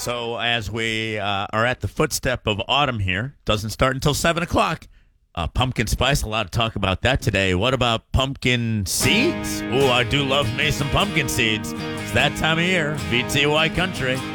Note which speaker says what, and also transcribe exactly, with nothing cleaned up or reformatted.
Speaker 1: So as we uh, are at the footstep of autumn here, doesn't start until seven o'clock. Uh, pumpkin spice, a lot of talk about that today. What about pumpkin seeds? Oh, I do love me some pumpkin seeds. It's that time of year, V T Y country.